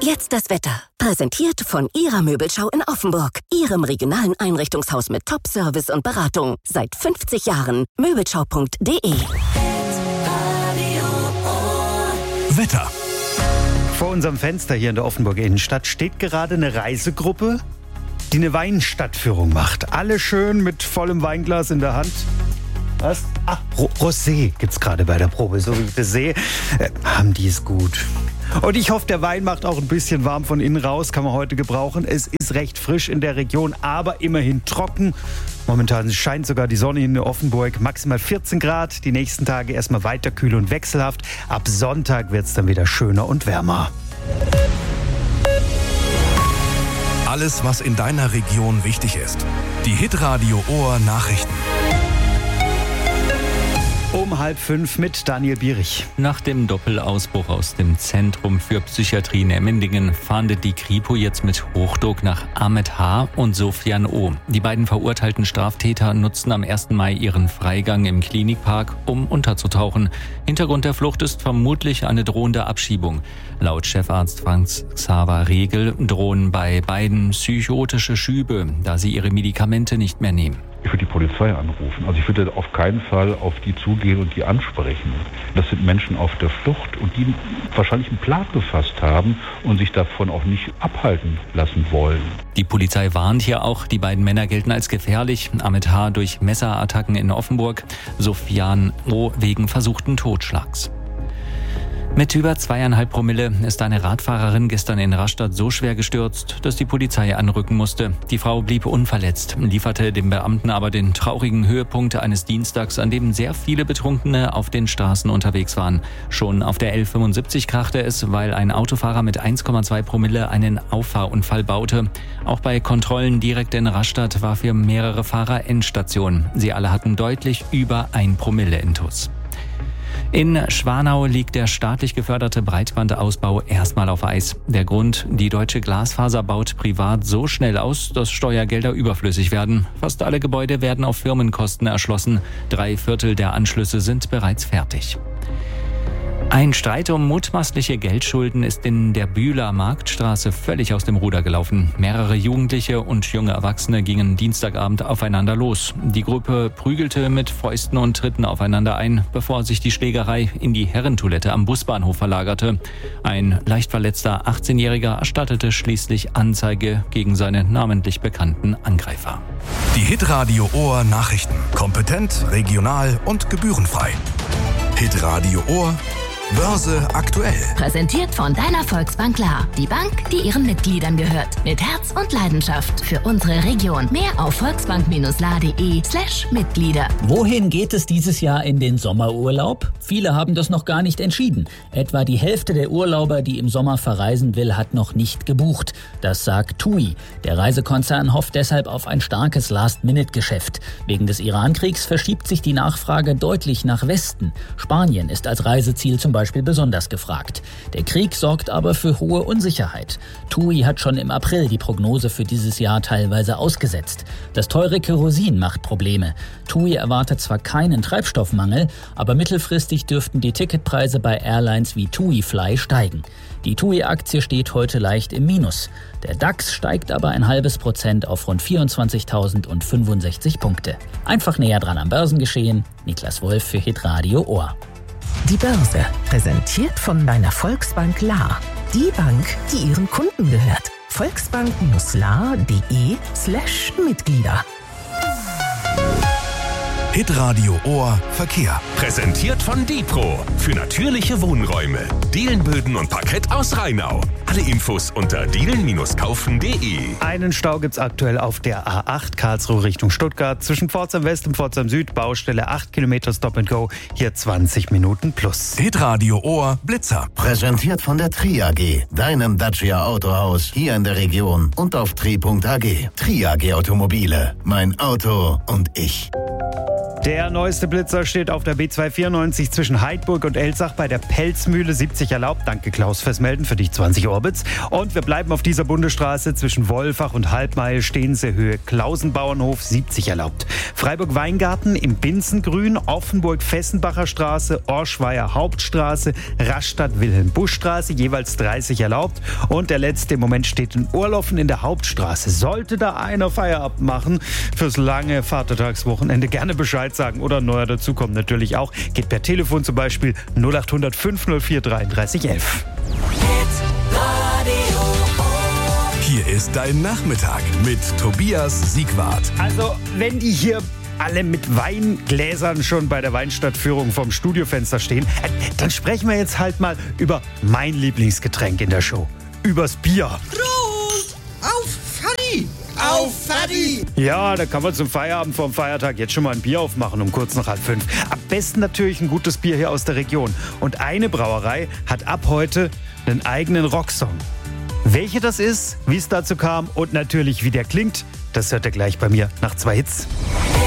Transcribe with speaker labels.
Speaker 1: Jetzt das Wetter. Präsentiert von Ihrer Möbelschau in Offenburg. Ihrem regionalen Einrichtungshaus mit Top-Service und Beratung. Seit 50 Jahren. Möbelschau.de.
Speaker 2: Wetter.
Speaker 3: Vor unserem Fenster hier in der Offenburger Innenstadt steht gerade eine Reisegruppe, die eine Weinstadtführung macht. Alle schön mit vollem Weinglas in der Hand. Was? Rosé gibt's gerade bei der Probe. So wie ich das sehe, haben die es gut. Und ich hoffe, der Wein macht auch ein bisschen warm von innen raus. Kann man heute gebrauchen. Es ist recht frisch in der Region, aber immerhin trocken. Momentan scheint sogar die Sonne in Offenburg. Maximal 14 Grad. Die nächsten Tage erstmal weiter kühl und wechselhaft. Ab Sonntag wird's dann wieder schöner und wärmer.
Speaker 2: Alles, was in deiner Region wichtig ist. Die Hitradio Ohr Nachrichten.
Speaker 3: Um 4:30 mit Daniel Bierich.
Speaker 4: Nach dem Doppelausbruch aus dem Zentrum für Psychiatrie in Emmendingen fahndet die Kripo jetzt mit Hochdruck nach Ahmed H. und Sofian O. Die beiden verurteilten Straftäter nutzten am 1. Mai ihren Freigang im Klinikpark, um unterzutauchen. Hintergrund der Flucht ist vermutlich eine drohende Abschiebung. Laut Chefarzt Franz-Xaver Regel drohen bei beiden psychotische Schübe, da sie ihre Medikamente nicht mehr nehmen.
Speaker 5: Ich würde die Polizei anrufen. Also ich würde auf keinen Fall auf die zugehen und die ansprechen. Das sind Menschen auf der Flucht und die wahrscheinlich einen Plan gefasst haben und sich davon auch nicht abhalten lassen wollen.
Speaker 4: Die Polizei warnt hier auch, die beiden Männer gelten als gefährlich. Ahmed H. durch Messerattacken in Offenburg, Sofian O. wegen versuchten Totschlags. Mit über 2,5 Promille ist eine Radfahrerin gestern in Rastatt so schwer gestürzt, dass die Polizei anrücken musste. Die Frau blieb unverletzt, lieferte dem Beamten aber den traurigen Höhepunkt eines Dienstags, an dem sehr viele Betrunkene auf den Straßen unterwegs waren. Schon auf der L75 krachte es, weil ein Autofahrer mit 1,2 Promille einen Auffahrunfall baute. Auch bei Kontrollen direkt in Rastatt war für mehrere Fahrer Endstation. Sie alle hatten deutlich über 1 Promille Intus. In Schwanau liegt der staatlich geförderte Breitbandausbau erstmal auf Eis. Der Grund: die Deutsche Glasfaser baut privat so schnell aus, dass Steuergelder überflüssig werden. Fast alle Gebäude werden auf Firmenkosten erschlossen. 3/4 der Anschlüsse sind bereits fertig. Ein Streit um mutmaßliche Geldschulden ist in der Bühler Marktstraße völlig aus dem Ruder gelaufen. Mehrere Jugendliche und junge Erwachsene gingen Dienstagabend aufeinander los. Die Gruppe prügelte mit Fäusten und Tritten aufeinander ein, bevor sich die Schlägerei in die Herrentoilette am Busbahnhof verlagerte. Ein leicht verletzter 18-Jähriger erstattete schließlich Anzeige gegen seine namentlich bekannten Angreifer.
Speaker 2: Die Hitradio Ohr Nachrichten. Kompetent, regional und gebührenfrei. Hitradio Ohr Börse aktuell.
Speaker 6: Präsentiert von deiner Volksbank Klar. Die Bank, die ihren Mitgliedern gehört. Mit Herz und Leidenschaft für unsere Region. Mehr auf volksbank-la.de/Mitglieder.
Speaker 7: Wohin geht es dieses Jahr in den Sommerurlaub? Viele haben das noch gar nicht entschieden. Etwa die Hälfte der Urlauber, die im Sommer verreisen will, hat noch nicht gebucht. Das sagt TUI. Der Reisekonzern hofft deshalb auf ein starkes Last-Minute-Geschäft. Wegen des Iran-Kriegs verschiebt sich die Nachfrage deutlich nach Westen. Spanien ist als Reiseziel zum Beispiel besonders gefragt. Der Krieg sorgt aber für hohe Unsicherheit. TUI hat schon im April die Prognose für dieses Jahr teilweise ausgesetzt. Das teure Kerosin macht Probleme. TUI erwartet zwar keinen Treibstoffmangel, aber mittelfristig dürften die Ticketpreise bei Airlines wie TUI Fly steigen. Die TUI-Aktie steht heute leicht im Minus. Der DAX steigt aber 0,5% auf rund 24.065 Punkte. Einfach näher dran am Börsengeschehen. Niklas Wolf für Hitradio Ohr.
Speaker 8: Die Börse, präsentiert von deiner Volksbank La. Die Bank, die ihren Kunden gehört. Volksbank-la.de/Mitglieder.
Speaker 2: Hitradio Ohr Verkehr. Präsentiert von Dipro. Für natürliche Wohnräume. Dielenböden und Parkett aus Rheinau. Alle Infos unter dielen-kaufen.de.
Speaker 3: Einen Stau gibt's aktuell auf der A8 Karlsruhe Richtung Stuttgart. Zwischen Pforzheim West und Pforzheim Süd. Baustelle 8 Kilometer Stop and Go. Hier 20 Minuten plus.
Speaker 2: Hitradio Ohr Blitzer.
Speaker 9: Präsentiert von der Tri AG. Deinem Dacia Autohaus. Hier in der Region und auf tri.ag. Tri AG Automobile. Mein Auto und ich.
Speaker 3: Der neueste Blitzer steht auf der B294 zwischen Heidburg und Elsach bei der Pelzmühle, 70 erlaubt. Danke Klaus fürs Melden, für dich 20 Orbits. Und wir bleiben auf dieser Bundesstraße zwischen Wolfach und Halbmeil, Stehense Höhe, Klausenbauernhof, 70 erlaubt. Freiburg-Weingarten im Binzengrün, Offenburg-Fessenbacher Straße, Orschweier Hauptstraße, Rastatt-Wilhelm-Busch-Straße, jeweils 30 erlaubt. Und der letzte im Moment steht in Ohrloffen in der Hauptstraße. Sollte da einer Feierabend machen fürs lange Vatertagswochenende, gerne Bescheid sagen oder neuer dazukommen natürlich auch. Geht per Telefon zum Beispiel 0800 504 33 11.
Speaker 2: Hier ist dein Nachmittag mit Tobias Siegwart.
Speaker 3: Also, wenn die hier alle mit Weingläsern schon bei der Weinstadtführung vom Studiofenster stehen, dann sprechen wir jetzt halt mal über mein Lieblingsgetränk in der Show. Übers Bier.
Speaker 10: Prost! Auf Fadi! Auf Fadi!
Speaker 3: Ja, da kann man zum Feierabend vorm Feiertag jetzt schon mal ein Bier aufmachen um kurz nach 4:30. Am besten natürlich ein gutes Bier hier aus der Region. Und eine Brauerei hat ab heute einen eigenen Rocksong. Welche das ist, wie es dazu kam und natürlich wie der klingt, das hört ihr gleich bei mir nach 2 Hits.